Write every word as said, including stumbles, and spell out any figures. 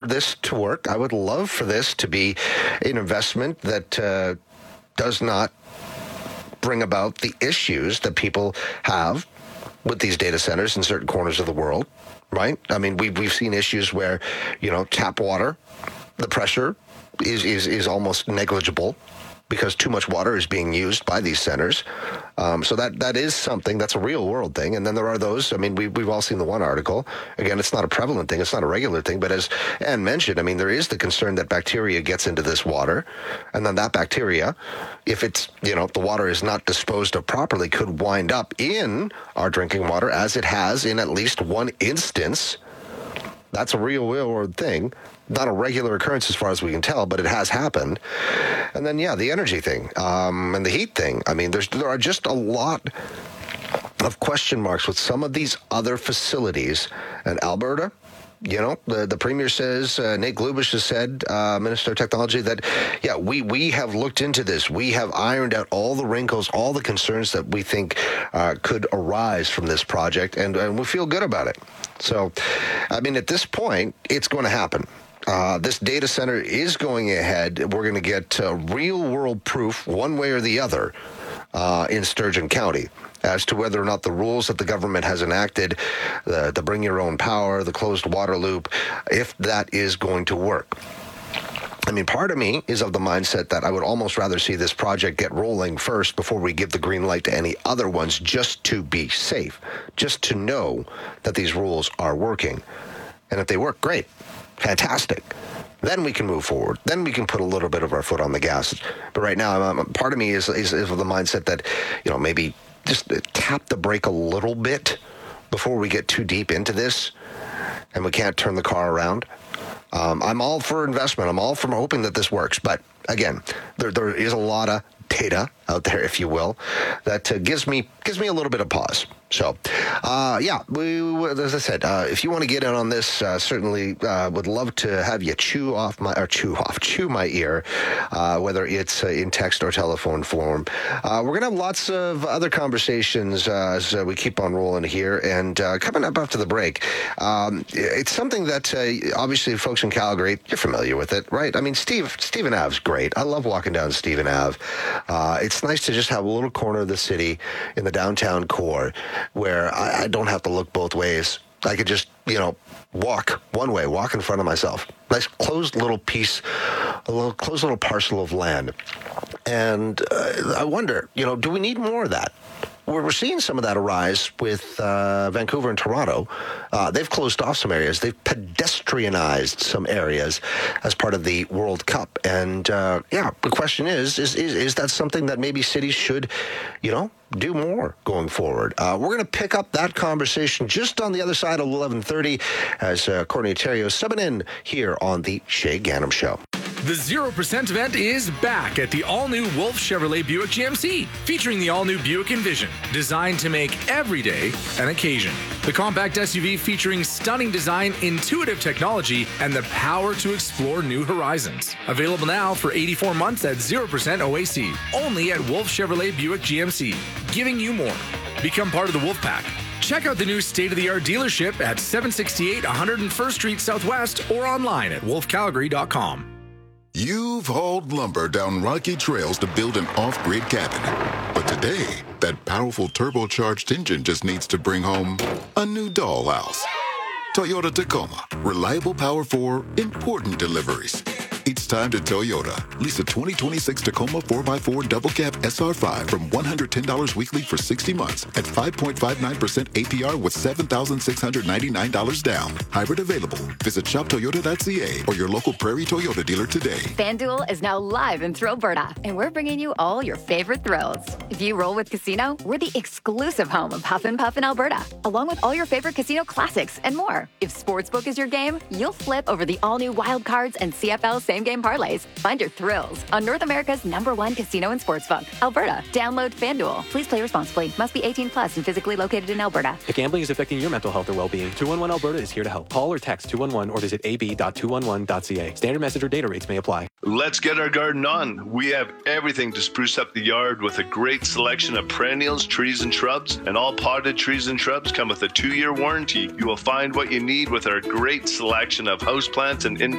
this to work. I would love for this to be an investment that uh, does not bring about the issues that people have with these data centers in certain corners of the world, right? I mean, we've, we've seen issues where, you know, tap water, the pressure is, is, is almost negligible because too much water is being used by these centers. Um, so that that is something that's a real world thing. And then there are those, I mean, we, we've all seen the one article. Again, it's not a prevalent thing. It's not a regular thing. But as Anne mentioned, I mean, there is the concern that bacteria gets into this water. And then that bacteria, if it's, you know, the water is not disposed of properly, could wind up in our drinking water, as it has in at least one instance. That's a real, real world thing. Not a regular occurrence as far as we can tell, but it has happened. And then, yeah, the energy thing um, and the heat thing. I mean, there's there are just a lot of question marks with some of these other facilities. And Alberta, you know, the, the Premier says, uh, Nate Glubish has said, uh, Minister of Technology, that, yeah, we, we have looked into this. We have ironed out all the wrinkles, all the concerns that we think uh, could arise from this project, and, and we feel good about it. So, I mean, at this point, it's going to happen. Uh, this data center is going ahead. We're going to get uh, real-world proof, one way or the other, uh, in Sturgeon County, as to whether or not the rules that the government has enacted, the, the bring your own power, the closed water loop, if that is going to work. I mean, part of me is of the mindset that I would almost rather see this project get rolling first before we give the green light to any other ones, just to be safe, just to know that these rules are working. And if they work, great. Fantastic. Then we can move forward. Then we can put a little bit of our foot on the gas. But right now, I'm, I'm, part of me is, is, is of the mindset that, you know, maybe just tap the brake a little bit before we get too deep into this and we can't turn the car around. Um, I'm all for investment. I'm all for hoping that this works. But again, there there is a lot of data out there, if you will, that uh, gives me gives me a little bit of pause. So, uh, yeah, we, as I said, uh, if you want to get in on this, uh, certainly uh, would love to have you chew off my, or chew off, chew my ear, uh, whether it's uh, in text or telephone form. Uh, we're going to have lots of other conversations uh, as uh, we keep on rolling here. And uh, coming up after the break, um, it's something that uh, obviously folks in Calgary, you're familiar with it, right? I mean, Steve, Stephen Ave's great. I love walking down Stephen Ave. Uh, it's nice to just have a little corner of the city in the downtown core where I, I don't have to look both ways. I could just, you know, walk one way, walk in front of myself. Nice closed little piece, a little closed little parcel of land. And uh, I wonder, you know, do we need more of that? We're we're seeing some of that arise with uh, Vancouver and Toronto. Uh, they've closed off some areas. They've pedestrianized some areas as part of the World Cup. And, uh, yeah, the question is, is, is, is that something that maybe cities should, you know, do more going forward? Uh, we're going to pick up that conversation just on the other side of eleven thirty as uh, Courtney Ontario subbing in here on the Shay Ganem Show. The zero percent event is back at the all-new Wolf Chevrolet Buick G M C, featuring the all-new Buick Envision, designed to make every day an occasion. The compact S U V featuring stunning design, intuitive technology, and the power to explore new horizons. Available now for eighty-four months at zero percent O A C, only at Wolf Chevrolet Buick G M C, giving you more. Become part of the Wolf Pack. Check out the new state-of-the-art dealership at seven sixty-eight one hundred first Street Southwest or online at wolf calgary dot com. You've hauled lumber down rocky trails to build an off-grid cabin. But today, that powerful turbocharged engine just needs to bring home a new dollhouse. Toyota Tacoma. Reliable power for important deliveries. It's time to Toyota. Lease a twenty twenty-six Tacoma four by four Double Cab S R five from one hundred ten dollars weekly for sixty months at five point five nine percent A P R with seven thousand six hundred ninety-nine dollars down. Hybrid available. Visit shop toyota dot c a or your local Prairie Toyota dealer today. FanDuel is now live in Thrillberta, and we're bringing you all your favorite thrills. If you roll with Casino, we're the exclusive home of Huff and Puff in Alberta, along with all your favorite casino classics and more. If Sportsbook is your game, you'll flip over the all-new Wild Cards and C F L same-game parlays. Find your thrills on North America's number one casino and sportsbook, Alberta. Download FanDuel. Please play responsibly. Must be eighteen plus and physically located in Alberta. If gambling is affecting your mental health or well-being, two one one Alberta is here to help. Call or text two one one or visit a b dot two one one dot c a. Standard message or data rates may apply. Let's get our garden on. We have everything to spruce up the yard with a great selection of perennials, trees, and shrubs. And all potted trees and shrubs come with a two-year warranty. You will find what you need with our great selection of houseplants and indoor